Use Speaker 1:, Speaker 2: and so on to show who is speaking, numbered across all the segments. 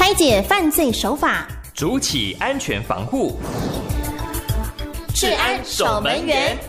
Speaker 1: 拆解犯罪手法，
Speaker 2: 筑起安全防护。
Speaker 1: 治安守门员。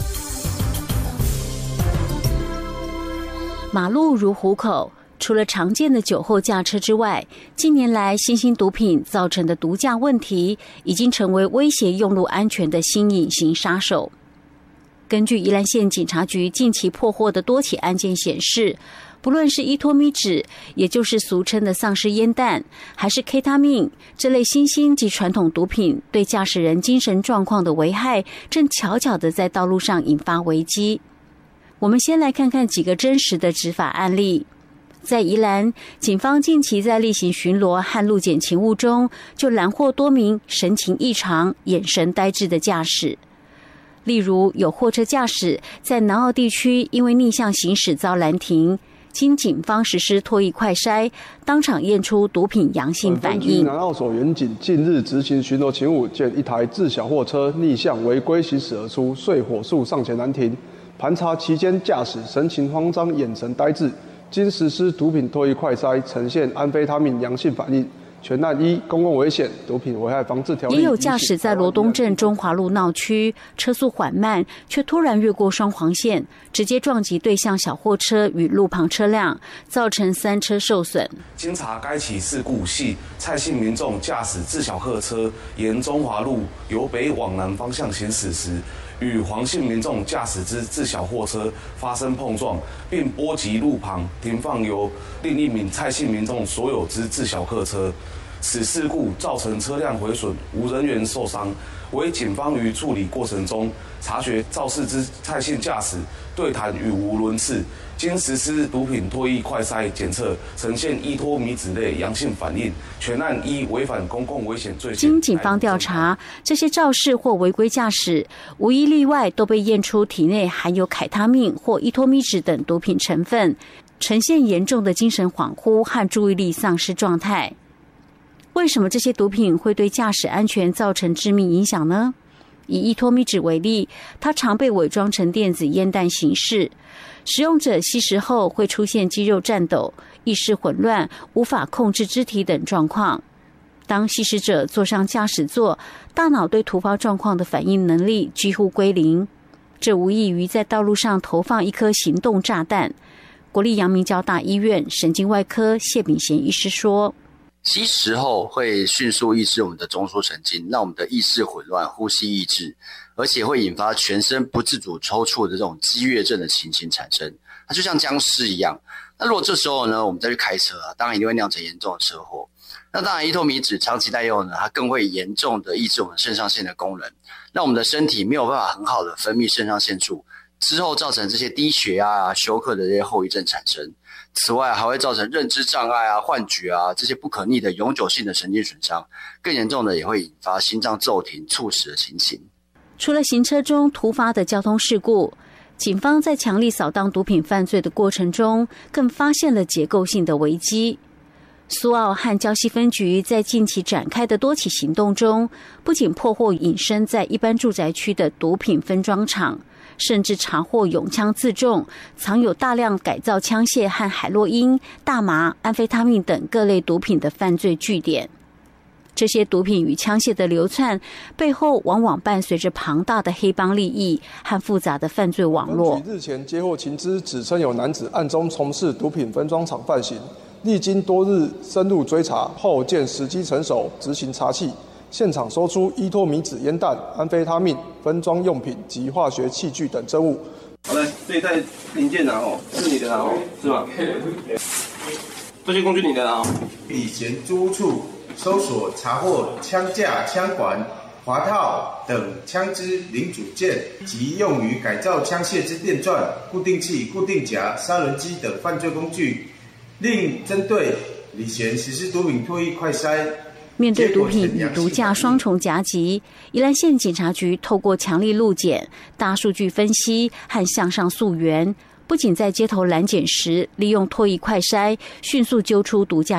Speaker 3: 马路如虎口，除了常见的酒后驾车之外，近年来新兴毒品造成的毒驾问题，已经成为威胁用路安全的新隐形杀手。根据宜兰县警察局近期破获的多起案件显示，不论是依托咪酯，也就是俗称的丧尸烟弹，还是 K 他命这类新兴及传统毒品，对驾驶人精神状况的危害，正悄悄地在道路上引发危机。我们先来看看几个真实的执法案例。在宜兰，警方近期在例行巡逻和路检勤务中，就拦获多名神情异常、眼神呆滞的驾驶。例如，有货车驾驶在南澳地区因为逆向行驶遭拦停，经警方实施唾液快筛，当场验出毒品阳性反应。
Speaker 4: 南澳所员警近日执行巡逻勤务，见一台自小货车逆向违规行驶而出，遂火速上前拦停。盘查期间，驾驶神情慌张、眼神呆滞，经实施毒品唾液快筛，呈现安非他命阳性反应。全案依公共危险、毒品危害防治条例。也有驾驶在罗东镇中华路闹区，车速缓慢，却突然越过双黄线，直接撞击对向小货车与路旁车辆，造成3车受损。
Speaker 5: 经查，该起事故系蔡姓民众驾驶自小客车沿中华路由北往南方向行驶时，与黄姓民众驾驶之自小货车发生碰撞，并波及路旁停放由另一名蔡姓民众所有之自小客车。此事故造成车辆毁损，无人员受伤。为警方于处理过程中察觉肇事之蔡姓驾驶对谈语无伦次，经实施毒品唾液快筛检测，呈现依托咪酯类阳性反应，全案依违反公共危险罪。
Speaker 3: 经警方调查，这些肇事或违规驾驶无一例外都被验出体内含有凯他命或依托咪酯等毒品成分，呈现严重的精神恍惚和注意力丧失状态。为什么这些毒品会对驾驶安全造成致命影响呢？以依托咪酯为例，它常被伪装成电子烟弹形式，使用者吸食后会出现肌肉颤抖、意识混乱、无法控制肢体等状况。当吸食者坐上驾驶座，大脑对突发状况的反应能力几乎归零，这无异于在道路上投放一颗行动炸弹。国立阳明交大医院神经外科谢炳贤医师说，
Speaker 6: 吸食后会迅速抑制我们的中枢神经，让我们的意识混乱、呼吸抑制，而且会引发全身不自主抽搐的这种激越症的情形产生。它就像僵尸一样。那如果这时候呢，我们再去开车当然一定会酿成严重的车祸。那当然，依托咪酯长期带用呢，它更会严重的抑制我们肾上腺的功能，让我们的身体没有办法很好的分泌肾上腺素，之后造成这些低血压休克的这些后遗症产生。此外，还会造成认知障碍幻觉这些不可逆的永久性的神经损伤，更严重的也会引发心脏骤停、猝死的情形。
Speaker 3: 除了行车中突发的交通事故，警方在强力扫荡毒品犯罪的过程中，更发现了结构性的危机。苏澳和礁溪分局在近期展开的多起行动中，不仅破获隐身在一般住宅区的毒品分装厂，甚至查获拥枪自重、藏有大量改造枪械和海洛因、大麻、安非他命等各类毒品的犯罪据点。这些毒品与枪械的流窜背后，往往伴随着庞大的黑帮利益和复杂的犯罪网络。
Speaker 4: 日前接获情资，指称有男子暗中从事毒品分装厂犯行，历经多日深入追查后，见时机成熟，执行查缉。现场搜出依托咪酯烟弹、安非他命、分装用品及化学器具等证物。
Speaker 7: 好嘞，这一袋零件拿是你的拿是吧？这些工具你的拿
Speaker 8: 以前租屋处搜索查获枪架、枪管、滑套等枪支零组件及用于改造枪械之电钻、固定器、固定夹、杀人机等犯罪工具。另针对李贤实施毒品唾液快筛。
Speaker 3: 面对毒品与毒驾双重夹击，宜兰县警察局透过强力路检、大数据分析和向上溯源，不仅在街头拦检时利用唾液快筛迅速揪出毒驾